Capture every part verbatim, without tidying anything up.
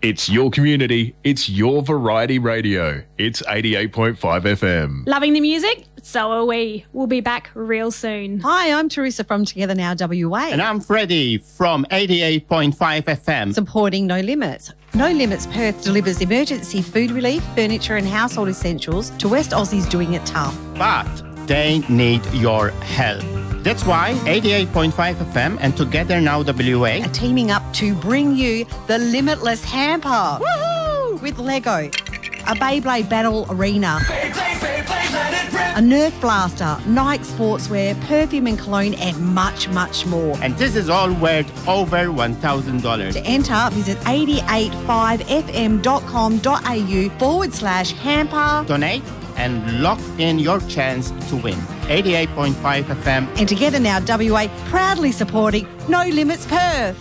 It's your community. It's your variety radio. It's eighty-eight point five F M. Loving the music? So are we. We'll be back real soon. Hi, I'm Teresa from Together Now W A. And I'm Freddie from eighty-eight point five F M. Supporting No Limits. No Limits Perth delivers emergency food relief, furniture and household essentials to West Aussies doing it tough. But they need your help. That's why eighty-eight point five F M and Together Now W A are teaming up to bring you the Limitless Hamper. Woohoo! With Lego, a Beyblade Battle Arena, Beyblade, Beyblade, let it rip. A Nerf Blaster, Nike Sportswear, perfume and cologne and much, much more. And this is all worth over one thousand dollars. To enter, visit eight eight five f m dot com dot a u forward slash hamper. Donate and lock in your chance to win. eighty-eight point five F M. And Together Now W A, proudly supporting No Limits Perth.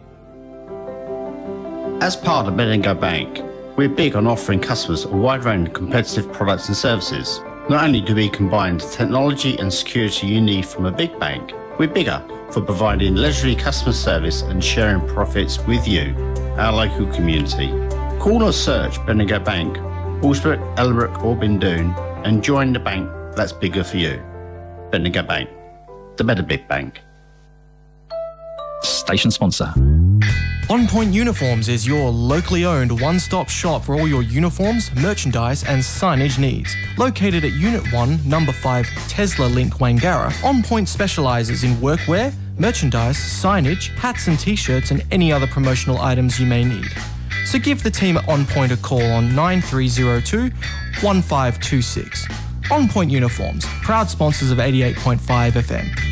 As part of Bendigo Bank, we're big on offering customers a wide range of competitive products and services. Not only do we combine the technology and security you need from a big bank, we're bigger for providing leisurely customer service and sharing profits with you, our local community. Call or search Bendigo Bank, Allsbrook, Elbrook or Bindoon, and join the bank that's bigger for you. Bendigo Bank, the better big bank. Station sponsor. On Point Uniforms is your locally owned one-stop shop for all your uniforms, merchandise and signage needs. Located at Unit one, Number five, Tesla Link, Wangara, On Point specialises in workwear, merchandise, signage, hats and t-shirts and any other promotional items you may need. So give the team at On Point a call on nine three zero two, one five two six. On Point Uniforms, proud sponsors of eighty-eight point five F M.